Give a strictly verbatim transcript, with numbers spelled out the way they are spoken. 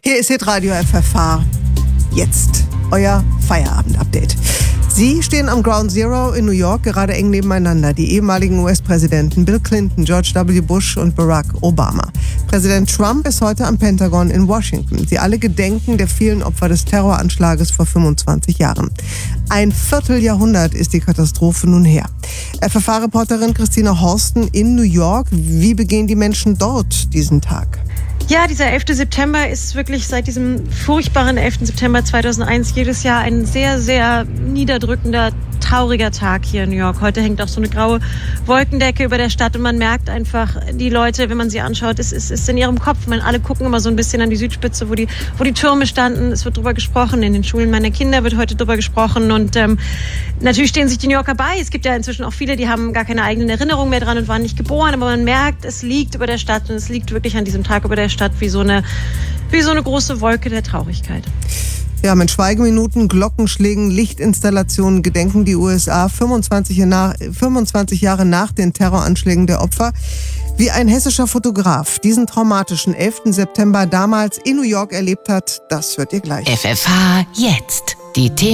Hier ist Hitradio F F H. Jetzt euer Feierabend-Update. Sie stehen am Ground Zero in New York gerade eng nebeneinander, die ehemaligen U S-Präsidenten Bill Clinton, George W. Bush und Barack Obama. Präsident Trump ist heute am Pentagon in Washington. Sie alle gedenken der vielen Opfer des Terroranschlages vor fünfundzwanzig Jahren. Ein Vierteljahrhundert ist die Katastrophe nun her. F F H-Reporterin Christina Horsten in New York. Wie begehen die Menschen dort diesen Tag? Ja, dieser elfter September ist wirklich seit diesem furchtbaren elfter September zweitausendeins jedes Jahr ein sehr, sehr niederdrückender, trauriger Tag hier in New York. Heute hängt auch so eine graue Wolkendecke über der Stadt und man merkt einfach, die Leute, wenn man sie anschaut, es ist, ist in ihrem Kopf. Man, alle gucken immer so ein bisschen an die Südspitze, wo die, wo die Türme standen. Es wird drüber gesprochen. In den Schulen meiner Kinder wird heute drüber gesprochen. Und ähm, natürlich stehen sich die New Yorker bei. Es gibt ja inzwischen auch viele, die haben gar keine eigenen Erinnerungen mehr dran und waren nicht geboren. Aber man merkt, es liegt über der Stadt und es liegt wirklich an diesem Tag über der Stadt wie so eine, wie so eine große Wolke der Traurigkeit. Ja, mit Schweigeminuten, Glockenschlägen, Lichtinstallationen gedenken die U S A fünfundzwanzig Jahre nach den Terroranschlägen der Opfer. Wie ein hessischer Fotograf diesen traumatischen elfter September damals in New York erlebt hat, das hört ihr gleich. F F H jetzt. Die Themen